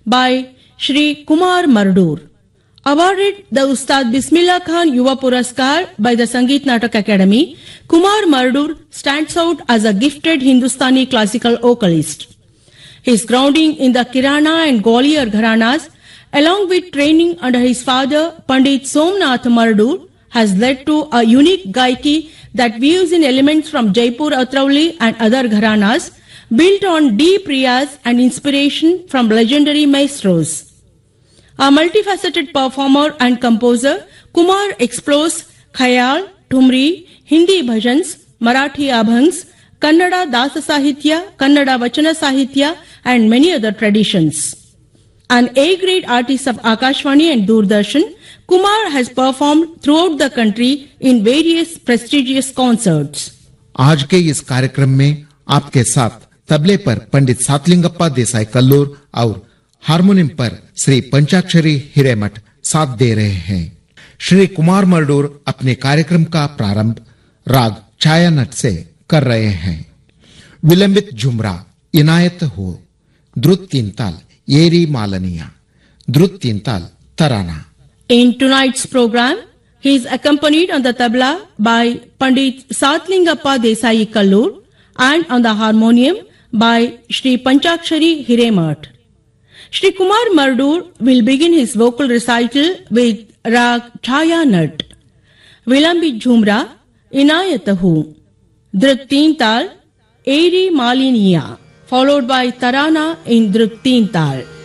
by Shri Kumar Mardur. Awarded the Ustad Bismillah Khan Yuva Puraskar by the Sangeet Natak Academy, Kumar Mardur stands out as a gifted Hindustani classical vocalist. His grounding in the Kirana and Gwalior Gharanas, along with training under his father Pandit Somnath Mardur, has led to a unique gaiki that weaves in elements from Jaipur Atrauli and other Gharanas, built on deep riyaz and inspiration from legendary maestros. A multifaceted performer and composer, Kumar explores Khayal, Thumri, Hindi bhajans, Marathi abhangs, Kannada Dasa Sahitya, Kannada Vachana Sahitya, and many other traditions. An A-grade artist of Akashvani and Doordarshan, Kumar has performed throughout the country in various prestigious concerts. आज के इस कार्यक्रम में आपके साथ तबले पर पंडित सातलिंगप्पा देसाई कल्लूर और हारमोनियम पर श्री पंचाक्षरी हिरेमठ साथ दे रहे हैं। श्री कुमार मरडूर अपने कार्यक्रम का प्रारंभ राग छाया नट से कर रहे हैं। विलंबित झुमरा इनायत हो, द्रुत तीन ताल येरी मालनिया, द्रुत तीन ताल तराना। In tonight's program, he is accompanied on the tabla by Pandit Satlingappa Desai Kallur and on the harmonium by Shri Panchakshari Hiremat. Shri Kumar Mardur will begin his vocal recital with Rag Chaya Nat, Vilambit Jhumra, Inayatahu, Dhrut Teen Tal, Eri Maliniya, followed by Tarana in Dhrut Teen Tal.